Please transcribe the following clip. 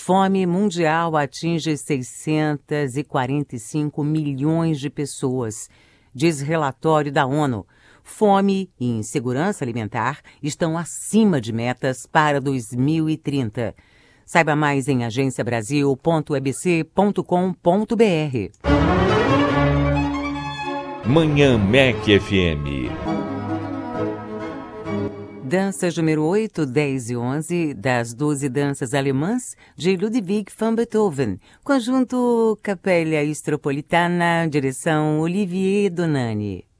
Fome mundial atinge 645 milhões de pessoas, diz relatório da ONU. Fome e insegurança alimentar estão acima de metas para 2030. Saiba mais em agenciabrasil.ebc.com.br. Manhã MEC FM. Danças número 8, 10 e 11 das 12 danças alemãs de Ludwig van Beethoven. Conjunto Capella Istropolitana, direção Olivier Donani.